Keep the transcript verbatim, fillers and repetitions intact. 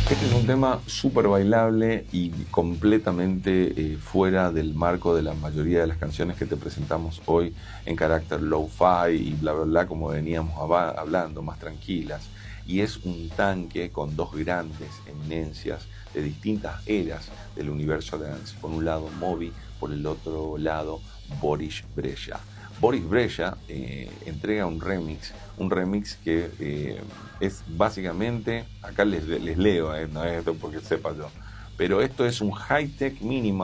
Este es un tema súper bailable y completamente eh, fuera del marco de la mayoría de las canciones que te presentamos hoy en carácter low-fi y bla, bla, bla, como veníamos aba- hablando, más tranquilas. Y es un tanque con dos grandes eminencias de distintas eras del universo dance. Por un lado Moby, por el otro lado Boris Brejcha. Boris Brejcha eh, entrega un remix, un remix que eh, es básicamente, acá les, les leo, eh, no es esto porque sepa yo, pero esto es un high-tech mínimo